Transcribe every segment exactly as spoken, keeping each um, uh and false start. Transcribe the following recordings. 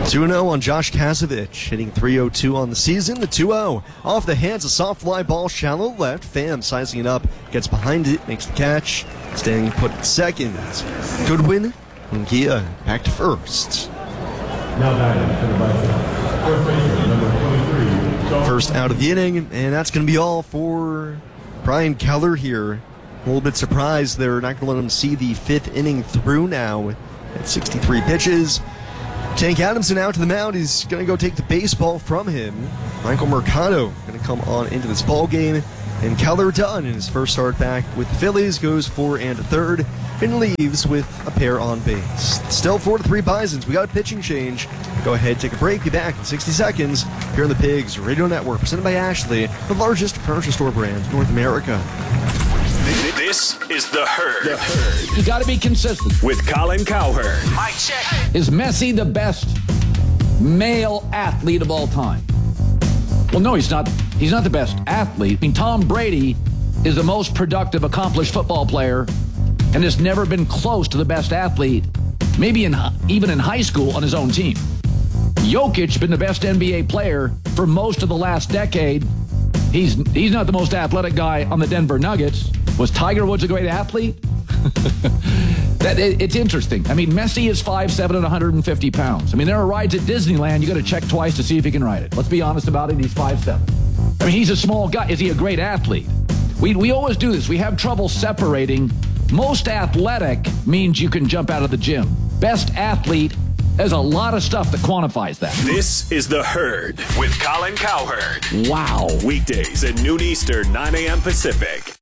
two and oh on Josh Kazovich, hitting three oh two on the season. The two oh off the hands, a soft fly ball, shallow left. Pham sizing it up, gets behind it, makes the catch, staying put at second. Goodwin, Munguia back to first. Now batting for the Bison, first baseman, number twenty-three. First out of the inning, and that's going to be all for Brian Keller here. A little bit surprised they're not going to let him see the fifth inning through now at sixty-three pitches. Tank Adamson out to the mound. He's going to go take the baseball from him. Michael Mercado going to come on into this ball game. And Keller done in his first start back with the Phillies. Goes four and a third. And leaves with a pair on base. Still four to three Bisons. We got a pitching change. Go ahead, take a break. Be back in sixty seconds here on the Pigs Radio Network. Presented by Ashley, the largest furniture store brand in North America. This is The Herd. The Herd. You got to be consistent. With Colin Cowherd. Mic check. Is Messi the best male athlete of all time? Well, no, he's not. He's not the best athlete. I mean, Tom Brady is the most productive, accomplished football player and has never been close to the best athlete, maybe in even in high school on his own team. Jokic been the best N B A player for most of the last decade. He's he's not the most athletic guy on the Denver Nuggets. Was Tiger Woods a great athlete? that it, It's interesting. I mean, Messi is five seven and one hundred fifty pounds. I mean, there are rides at Disneyland you got to check twice to see if he can ride it. Let's be honest about it. He's five seven. I mean, he's a small guy. Is he a great athlete? We we always do this. We have trouble separating. Most athletic means you can jump out of the gym. Best athlete, there's a lot of stuff that quantifies that. This is The Herd with Colin Cowherd. Wow. Weekdays at noon Eastern, nine a.m. Pacific.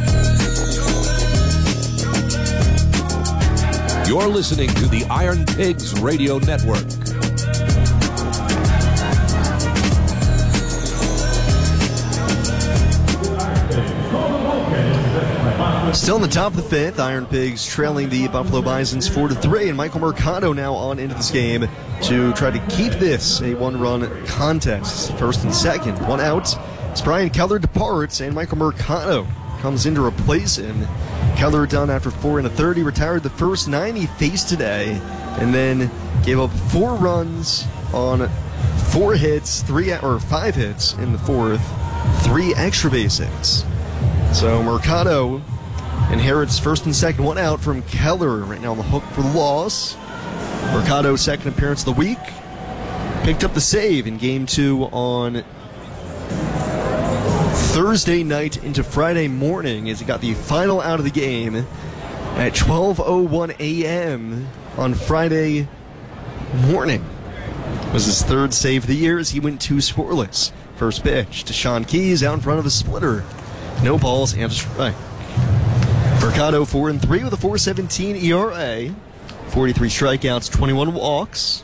You're listening to the Iron Pigs Radio Network. Still in the top of the fifth, Iron Pigs trailing the Buffalo Bisons four to three, and Michael Mercado now on into this game to try to keep this a one-run contest. First and second, one out. As Brian Keller departs, and Michael Mercado comes in to replace him. Keller done after four and a third. He retired the first nine he faced today, and then gave up four runs on four hits, three or five hits in the fourth, three extra base hits. So Mercado inherits first and second, one out from Keller, right now on the hook for the loss. Mercado's second appearance of the week. Picked up the save in game two on Thursday night into Friday morning as he got the final out of the game at twelve oh one a.m. on Friday morning. It was his third save of the year as he went two scoreless. First pitch to Sean Keys out in front of a splitter. No balls and a strike. Mercado four and three with a four seventeen E R A. forty-three strikeouts, twenty-one walks.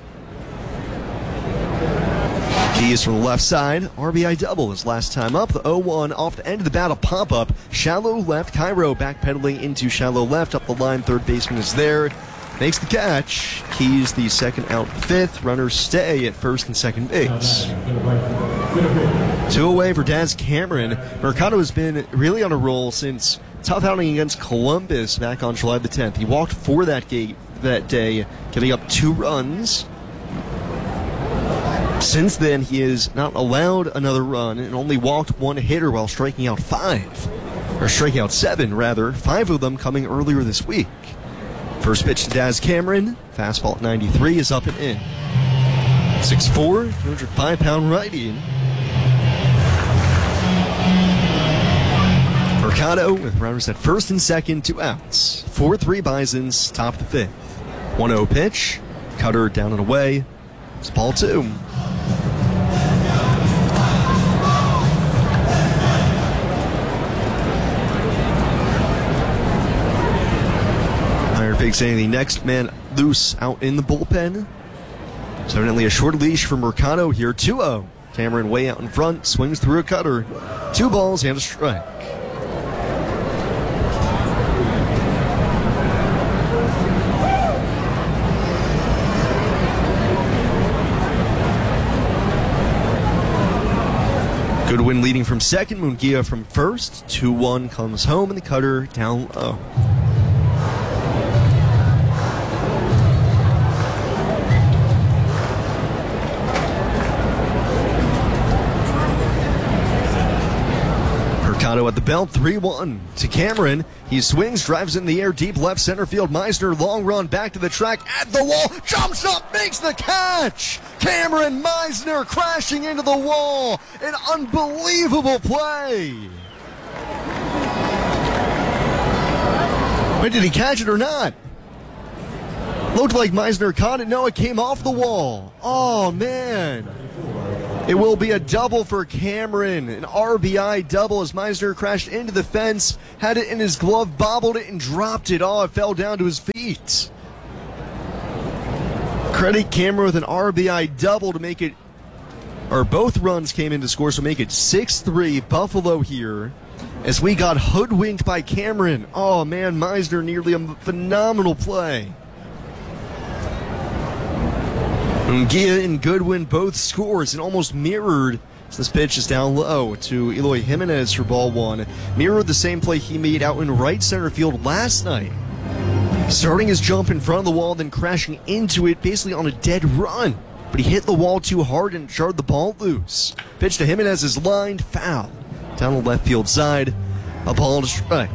Keys from the left side. R B I double his last time up. The oh one off the end of the battle pop-up. Shallow left. Cairo backpedaling into shallow left. Up the line. Third baseman is there. Makes the catch. Keys the second out fifth. Runners stay at first and second base. Two away for Daz Cameron. Mercado has been really on a roll since tough outing against Columbus back on July the tenth. He walked for that gate that day, giving up two runs. Since then, he has not allowed another run and only walked one hitter while striking out five. Or striking out seven, rather. Five of them coming earlier this week. First pitch to Daz Cameron. Fastball at ninety-three is up and in. six foot four, two hundred five pound righty. Mercado with runners at first and second, two outs. four three Bisons, top of the fifth. one oh pitch. Cutter down and away. It's ball two. Iron Pigs saying the next man loose out in the bullpen. So evidently a short leash for Mercado here. two oh. Cameron way out in front, swings through a cutter. Two balls and a strike. Goodwin leading from second, Munguia from first. two one comes home, and the cutter down low. Cotto at the belt, three one to Cameron. He swings, drives in the air, deep left center field. Meisner, long run, back to the track, at the wall, jumps up, makes the catch! Cameron Meisner crashing into the wall. An unbelievable play. Wait, did he catch it or not? Looked like Meisner caught it. No, it came off the wall. Oh, man. It will be a double for Cameron. An R B I double as Meisner crashed into the fence, had it in his glove, bobbled it, and dropped it. Oh, it fell down to his feet. Credit Cameron with an R B I double to make it, or both runs came in to score, so make it six three Buffalo here. As we got hoodwinked by Cameron. Oh, man, Meisner nearly a phenomenal play. Gia and Goodwin both scores and almost mirrored. So this pitch is down low to Eloy Jimenez for ball one. Mirrored the same play he made out in right center field last night. Starting his jump in front of the wall, then crashing into it basically on a dead run. But he hit the wall too hard and jarred the ball loose. Pitch to Jimenez is lined, foul. Down the left field side, a ball to strike.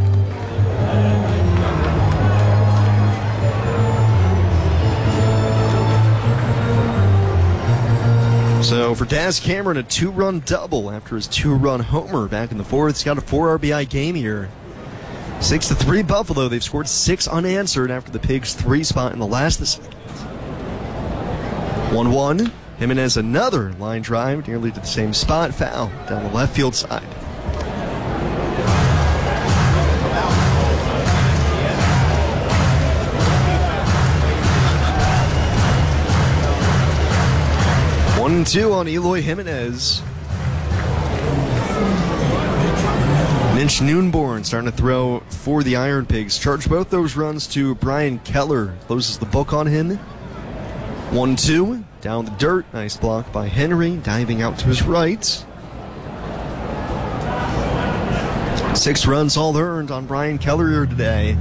So for Daz Cameron, a two-run double after his two-run homer back in the fourth. He's got a four R B I game here. Six to three Buffalo. They've scored six unanswered after the Pigs' three spot in the last of the second. one one. Jimenez another line drive nearly to the same spot. Foul down the left field side. one and two on Eloy Jimenez. Mitch Noonborn starting to throw for the Iron Pigs. Charged both those runs to Brian Keller. Closes the book on him. one two. Down the dirt. Nice block by Henry. Diving out to his right. Six runs all earned on Brian Keller here today.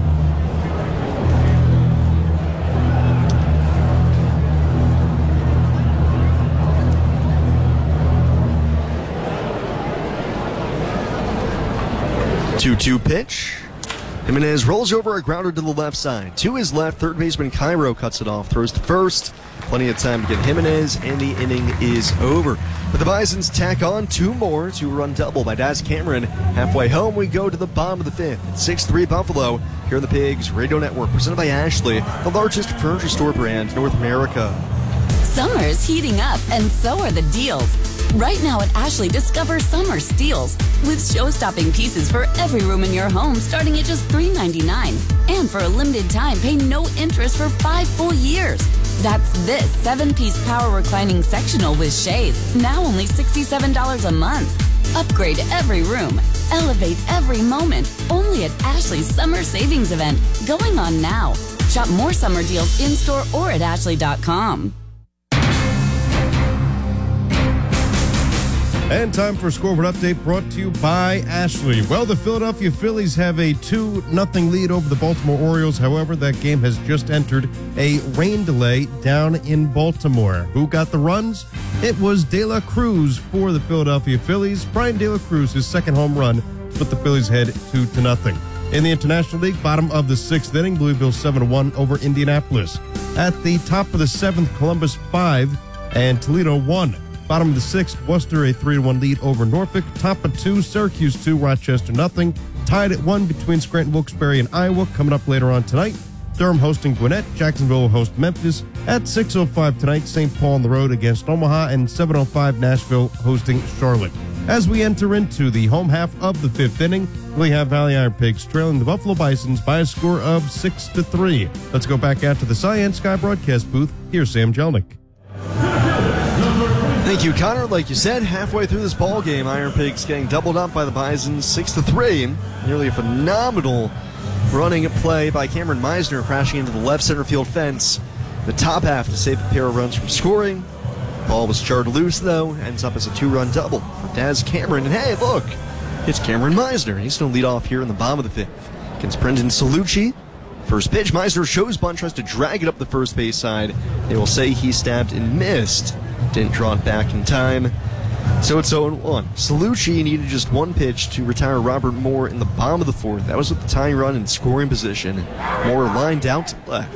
two two pitch. Jimenez rolls over a grounder to the left side. To his left, third baseman Cairo cuts it off, throws to first. Plenty of time to get Jimenez, and the inning is over. But the Bisons tack on two more, two-run double by Daz Cameron. Halfway home, we go to the bottom of the fifth. It's six three Buffalo here on the Pigs Radio Network, presented by Ashley, the largest furniture store brand in North America. Summer's heating up, and so are the deals. Right now at Ashley, discover summer steals with show-stopping pieces for every room in your home starting at just three ninety-nine. And for a limited time, pay no interest for five full years. That's this seven-piece power reclining sectional with shades, now only sixty-seven dollars a month. Upgrade every room. Elevate every moment. Only at Ashley's Summer Savings Event, going on now. Shop more summer deals in-store or at ashley dot com. And time for a scoreboard update brought to you by Ashley. Well, the Philadelphia Phillies have a two nothing lead over the Baltimore Orioles. However, that game has just entered a rain delay down in Baltimore. Who got the runs? It was De La Cruz for the Philadelphia Phillies. Brian De La Cruz, his second home run, put the Phillies ahead two to nothing. In the International League, bottom of the sixth inning, Louisville seven to one over Indianapolis. At the top of the seventh, Columbus five and Toledo one. Bottom of the sixth, Worcester a three to one lead over Norfolk. Top of two, Syracuse two, Rochester nothing. Tied at one between Scranton, Wilkes-Barre, and Iowa. Coming up later on tonight, Durham hosting Gwinnett. Jacksonville will host Memphis. At six oh five tonight, Saint Paul on the road against Omaha. And seven oh five, Nashville hosting Charlotte. As we enter into the home half of the fifth inning, we have Valley Iron Pigs trailing the Buffalo Bisons by a score of six to three. Let's go back out to the Cyan Sky broadcast booth. Here's Sam Jelnick. Thank you, Connor. Like you said, halfway through this ball game, Iron Pigs getting doubled up by the Bisons, six to three. Nearly a phenomenal running play by Cameron Meisner, crashing into the left center field fence. The top half to save a pair of runs from scoring. Ball was jarred loose, though. Ends up as a two-run double for Daz Cameron. And hey, look, it's Cameron Meisner. He's going to lead off here in the bottom of the fifth against Brendan Salucci. First pitch, Meisner shows bunt, tries to drag it up the first base side. They will say he stabbed and missed. Didn't draw it back in time. So it's oh and one. Salucci needed just one pitch to retire Robert Moore in the bottom of the fourth. That was with the tying run in scoring position. Moore lined out to left.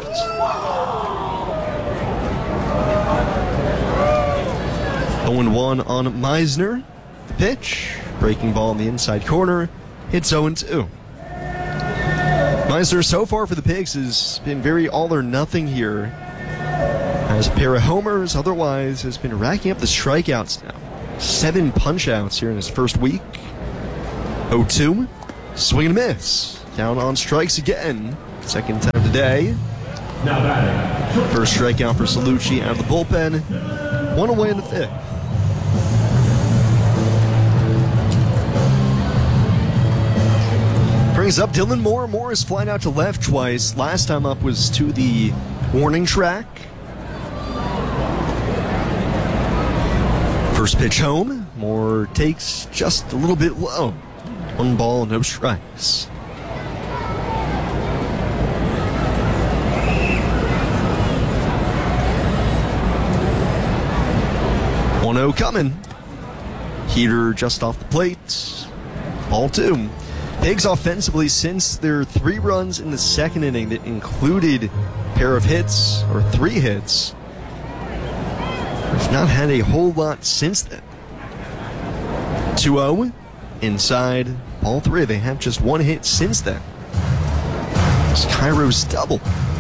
oh and one on Meisner. The pitch, breaking ball in the inside corner, hits oh and two. Meisner so far for the Pigs has been very all or nothing here. Has a pair of homers, otherwise has been racking up the strikeouts now. Seven punch-outs here in his first week. oh two, swing and miss. Down on strikes again. Second time today. First strikeout for Salucci out of the bullpen. One away in the fifth. Brings up Dylan Moore. Moore is flying out to left twice. Last time up was to the warning track. First pitch home. Moore takes just a little bit low. One ball, no strikes. one oh coming. Heater just off the plate. Ball two. Pigs offensively, since their three runs in the second inning that included a pair of hits, or three hits, have not had a whole lot since then. two oh, inside, ball three. They have just one hit since then. It's Cairo's double.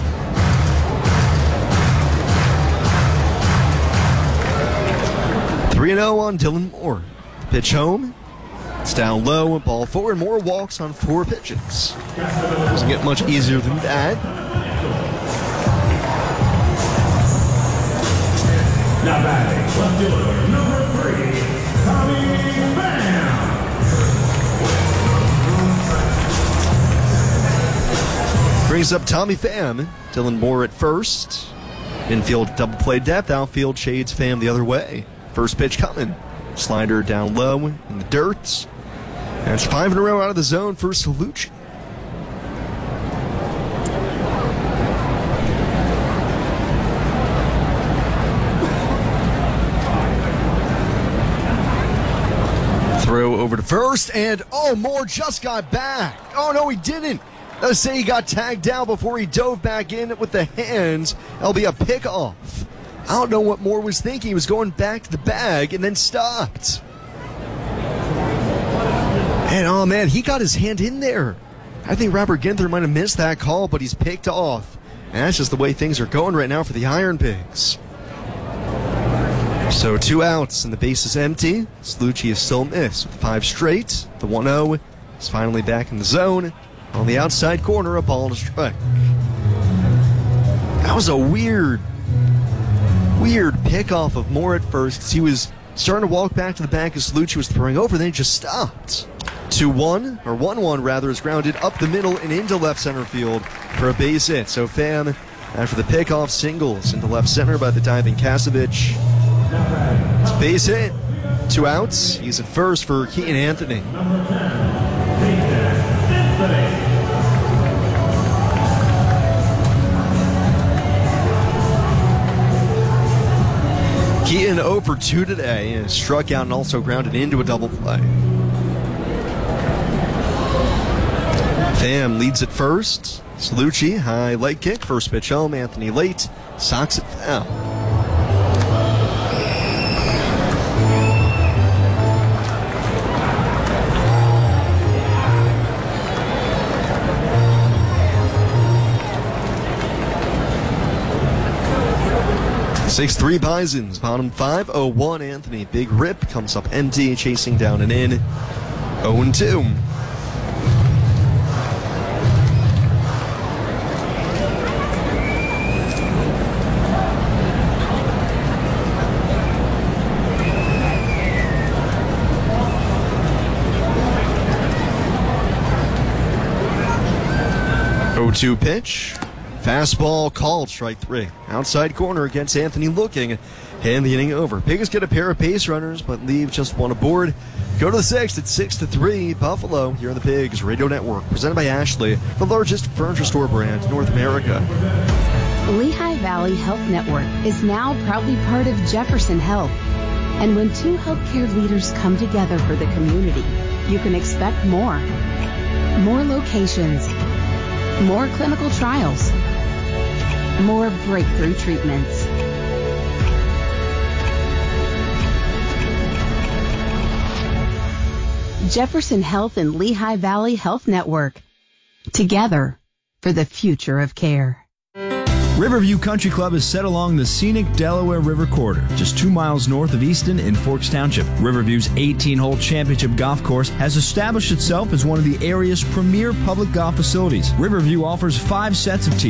three and oh on Dylan Moore. Pitch home. It's down low, ball forward. Moore walks on four pitches. Doesn't get much easier than that. Now batting, left fielder, number three, Tommy Pham. Brings up Tommy Pham. Dylan Moore at first. Infield double play depth. Outfield shades Pham the other way. First pitch coming. Slider down low in the dirt. That's five in a row out of the zone for Salucci. Throw over to first, and oh, Moore just got back. Oh, no, he didn't. Let's say he got tagged down before he dove back in with the hands. That'll be a pickoff. I don't know what Moore was thinking. He was going back to the bag and then stopped. And oh man, he got his hand in there. I think Robert Ginther might have missed that call, but he's picked off. And that's just the way things are going right now for the Iron Pigs. So two outs and the base is empty. Salucci is still missed with five straight. The one oh is finally back in the zone. On the outside corner, a ball and a strike. That was a weird, weird pickoff of Moore at first, because he was starting to walk back to the bag as Salucci was throwing over, then he just stopped. two one, or one one rather, is grounded up the middle and into left center field for a base hit. So Pham, after the pickoff, singles into left center by the diving Kasevich. It's a base hit. Two outs. He's at first for Keaton Anthony. Keaton oh for two today and struck out and also grounded into a double play. Pham leads at first. Salucci, high leg kick, first pitch home. Anthony late, socks it foul. six three Bisons, bottom five, oh one Anthony. Big rip, comes up empty, chasing down and in. oh and two. oh two pitch. Fastball called, strike three. Outside corner against Anthony looking. Hand the inning over. Pigs get a pair of base runners, but leave just one aboard. Go to the sixth at six to three. Buffalo here on the Pigs Radio Network. Presented by Ashley, the largest furniture store brand in North America. Lehigh Valley Health Network is now proudly part of Jefferson Health. And when two healthcare leaders come together for the community, you can expect more. More locations, more clinical trials, more breakthrough treatments. Jefferson Health and Lehigh Valley Health Network. Together for the future of care. Riverview Country Club is set along the scenic Delaware River corridor, just two miles north of Easton in Forks Township. Riverview's eighteen-hole championship golf course has established itself as one of the area's premier public golf facilities. Riverview offers five sets of tees